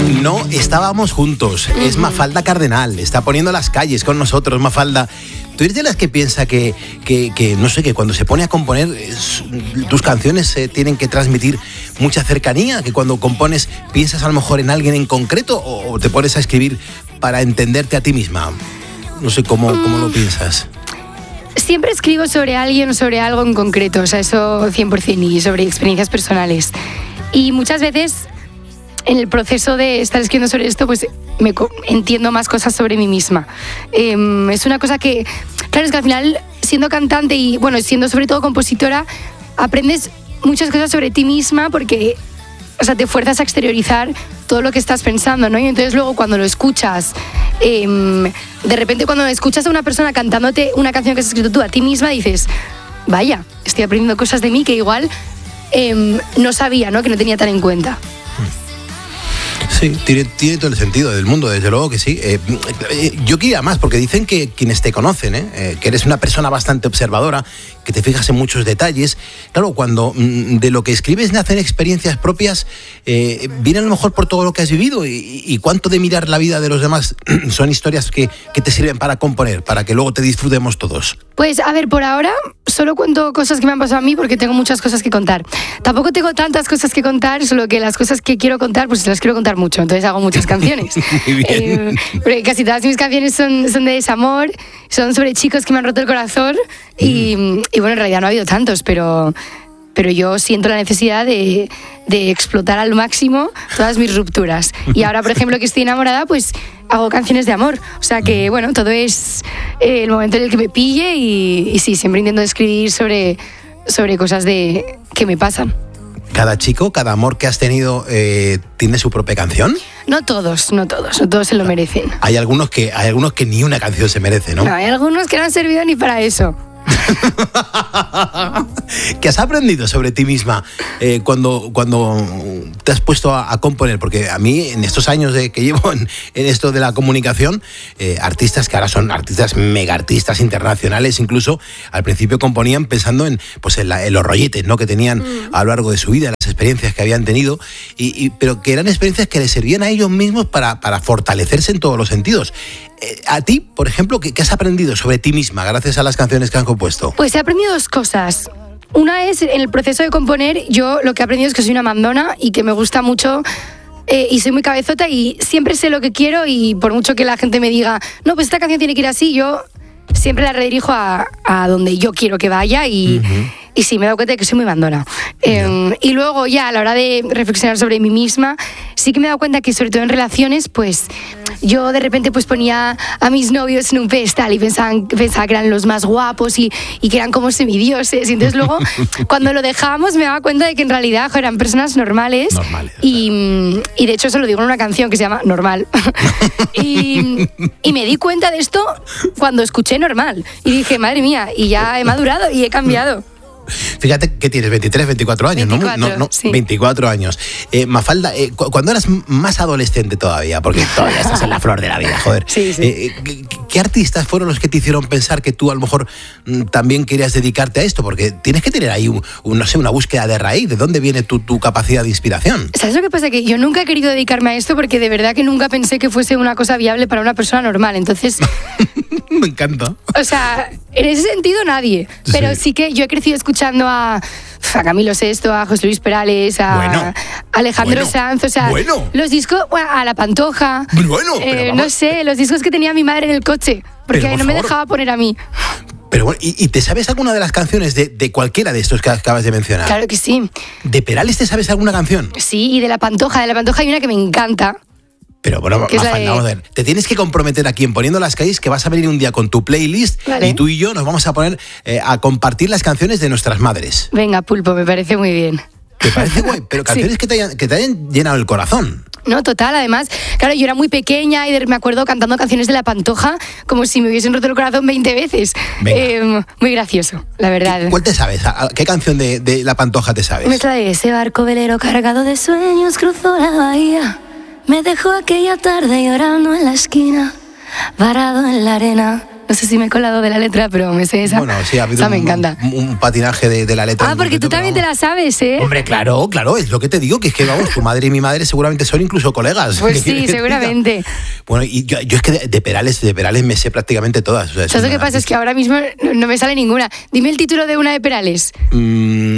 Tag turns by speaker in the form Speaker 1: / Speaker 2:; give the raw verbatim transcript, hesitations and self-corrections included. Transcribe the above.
Speaker 1: No estábamos juntos. Uh-huh. Es Mafalda Cardenal. Está poniendo las calles con nosotros, Mafalda. ¿Tú eres de las que piensa que, que, que no sé, que cuando se pone a componer es, tus canciones eh, tienen que transmitir mucha cercanía? ¿Que cuando compones piensas a lo mejor en alguien en concreto o, o te pones a escribir para entenderte a ti misma? No sé cómo, mm. cómo lo piensas.
Speaker 2: Siempre escribo sobre alguien o sobre algo en concreto, o sea, eso cien por ciento, y sobre experiencias personales. Y muchas veces en el proceso de estar escribiendo sobre esto, pues me co- entiendo más cosas sobre mí misma. Eh, es una cosa que, claro, es que al final, siendo cantante y, bueno, siendo sobre todo compositora, aprendes muchas cosas sobre ti misma porque, o sea, te fuerzas a exteriorizar todo lo que estás pensando, ¿no? Y entonces luego cuando lo escuchas, eh, de repente cuando escuchas a una persona cantándote una canción que has escrito tú a ti misma, dices, vaya, estoy aprendiendo cosas de mí que igual eh, no sabía, ¿no? Que no tenía tan en cuenta.
Speaker 1: Sí, tiene, tiene todo el sentido del mundo, desde luego que sí. Eh, eh, yo quería más, porque dicen que quienes te conocen, eh, eh, que eres una persona bastante observadora, que te fijas en muchos detalles. Claro, cuando mm, de lo que escribes nacen experiencias propias, eh, viene a lo mejor por todo lo que has vivido y, y cuánto de mirar la vida de los demás son historias que, que te sirven para componer, para que luego te disfrutemos todos.
Speaker 2: Pues, a ver, por ahora solo cuento cosas que me han pasado a mí porque tengo muchas cosas que contar. Tampoco tengo tantas cosas que contar, solo que las cosas que quiero contar, pues las quiero contar mucho, entonces hago muchas canciones.
Speaker 1: Muy bien.
Speaker 2: Eh, porque casi todas mis canciones son, son de desamor, son sobre chicos que me han roto el corazón y, mm. y bueno, en realidad no ha habido tantos, pero... pero yo siento la necesidad de, de explotar al máximo todas mis rupturas. Y ahora, por ejemplo, que estoy enamorada, pues hago canciones de amor. O sea que, bueno, todo es eh, el momento en el que me pille y, y sí, siempre intento escribir sobre, sobre cosas de, que me pasan.
Speaker 1: ¿Cada chico, cada amor que has tenido eh, tiene su propia canción?
Speaker 2: No todos, no todos, no todos se lo merecen.
Speaker 1: Hay algunos que, hay algunos que ni una canción se merece, ¿no?
Speaker 2: No, hay algunos que no han servido ni para eso.
Speaker 1: ¿Qué has aprendido sobre ti misma eh, cuando, cuando te has puesto a, a componer? Porque a mí, en estos años de, que llevo en, en esto de la comunicación, eh, artistas que ahora son artistas, mega artistas internacionales, incluso al principio componían pensando en, pues en, la, en los rolletes, ¿no? que tenían mm. a lo largo de su vida, las experiencias que habían tenido, y, y, pero que eran experiencias que les servían a ellos mismos para, para fortalecerse en todos los sentidos. Eh, a ti, por ejemplo, ¿qué, ¿qué has aprendido sobre ti misma gracias a las canciones que han compuesto?
Speaker 2: Pues he aprendido dos cosas. Una es, en el proceso de componer, yo lo que he aprendido es que soy una mandona y que me gusta mucho eh, y soy muy cabezota y siempre sé lo que quiero y por mucho que la gente me diga, no, pues esta canción tiene que ir así, yo siempre la redirijo a, a donde yo quiero que vaya y... Uh-huh. Y sí, me he dado cuenta de que soy muy mandona. Eh, y luego ya a la hora de reflexionar sobre mí misma, sí que me he dado cuenta que sobre todo en relaciones, pues yo de repente pues ponía a mis novios en un pedestal y pensaban, pensaba que eran los más guapos y, y que eran como semidioses. Y entonces luego cuando lo dejábamos me daba cuenta de que en realidad jo, eran personas normales.
Speaker 1: Normales.
Speaker 2: Y, y de hecho eso lo digo en una canción que se llama Normal. y, y me di cuenta de esto cuando escuché Normal. Y dije, madre mía, y ya he madurado y he cambiado.
Speaker 1: Fíjate que tienes veintitrés, veinticuatro años,
Speaker 2: veinticuatro,
Speaker 1: ¿no? no, no
Speaker 2: sí.
Speaker 1: veinticuatro años. Eh, Mafalda, eh, cu- cuando eras más adolescente todavía, porque todavía estás en la flor de la vida, joder.
Speaker 2: Sí, sí.
Speaker 1: Eh, ¿qué, ¿Qué artistas fueron los que te hicieron pensar que tú a lo mejor m, también querías dedicarte a esto? Porque tienes que tener ahí, un, un, no sé, una búsqueda de raíz. ¿De dónde viene tu, tu capacidad de inspiración?
Speaker 2: ¿Sabes lo que pasa? Que yo nunca he querido dedicarme a esto porque de verdad que nunca pensé que fuese una cosa viable para una persona normal. Entonces...
Speaker 1: Me encanta.
Speaker 2: O sea, en ese sentido nadie. Pero sí, sí que yo he crecido escuchando a, a Camilo Sesto, a José Luis Perales, a
Speaker 1: bueno,
Speaker 2: Alejandro
Speaker 1: bueno,
Speaker 2: Sanz, o sea,
Speaker 1: bueno.
Speaker 2: los discos, bueno, a La Pantoja.
Speaker 1: Bueno,
Speaker 2: eh,
Speaker 1: pero vamos.
Speaker 2: No sé, los discos que tenía mi madre en el coche, porque
Speaker 1: Pero, por
Speaker 2: no me
Speaker 1: favor.
Speaker 2: dejaba poner a mí.
Speaker 1: Pero bueno, ¿y, y te sabes alguna de las canciones de, de cualquiera de estos que acabas de mencionar?
Speaker 2: Claro que sí.
Speaker 1: ¿De Perales te sabes alguna canción?
Speaker 2: Sí, y de La Pantoja. De La Pantoja hay una que me encanta.
Speaker 1: Pero bueno, Mafalda, de... vamos a ver. Te tienes que comprometer aquí en Poniendo las Calles que vas a venir un día con tu playlist, vale. Y tú y yo nos vamos a poner eh, a compartir las canciones de nuestras madres.
Speaker 2: Venga, Pulpo, me parece muy bien.
Speaker 1: ¿Te parece guay? Pero canciones sí. que, te hayan, que te hayan llenado el corazón.
Speaker 2: No, total, además, claro, yo era muy pequeña y me acuerdo cantando canciones de La Pantoja como si me hubiesen roto el corazón veinte veces. Eh, muy gracioso, la verdad.
Speaker 1: ¿Cuál te sabes? ¿Qué canción de, de La Pantoja te sabes?
Speaker 2: Me trae ese barco velero cargado de sueños, cruzó la bahía. Me dejó aquella tarde llorando en la esquina, varado en la arena, No sé si me he colado de la letra, pero me sé esa.
Speaker 1: Bueno, sí, ha habido
Speaker 2: esa me
Speaker 1: un,
Speaker 2: encanta.
Speaker 1: Un, un patinaje de, de la letra.
Speaker 2: Ah, porque tú también te la sabes, ¿eh?
Speaker 1: Hombre, claro, claro, es lo que te digo, que es que, vamos, tu madre y mi madre seguramente son incluso colegas.
Speaker 2: Pues sí, seguramente.
Speaker 1: Bueno, y yo, yo es que de, de Perales, de Perales me sé prácticamente todas. O sea,
Speaker 2: ¿Sabes lo que pasa? Es que ahora mismo no, no me sale ninguna. Dime el título de una de Perales.
Speaker 1: Mm,